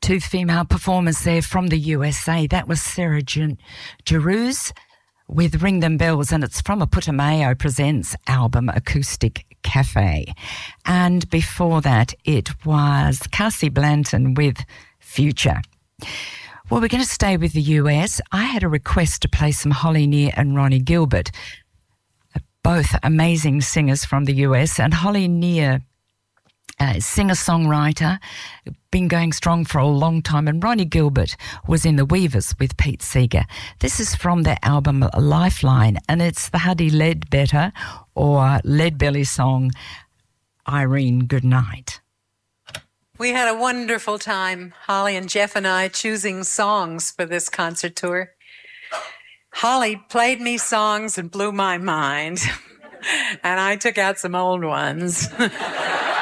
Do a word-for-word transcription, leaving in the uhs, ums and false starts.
two female performers there from the U S A. That was Sarah Jarosz with Ring Them Bells, and it's from a Putumayo Presents album, Acoustic Cafe. And before that, it was Cassie Blanton with Future. Well, we're going to stay with the U S. I had a request to play some Holly Near and Ronnie Gilbert, both amazing singers from the U S, and Holly Near, uh, singer-songwriter, been going strong for a long time, and Ronnie Gilbert was in the Weavers with Pete Seeger. This is from their album Lifeline, and it's the Huddy Ledbetter or Leadbelly song, Irene Goodnight. We had a wonderful time, Holly and Jeff and I, choosing songs for this concert tour. Holly played me songs and blew my mind, and I took out some old ones.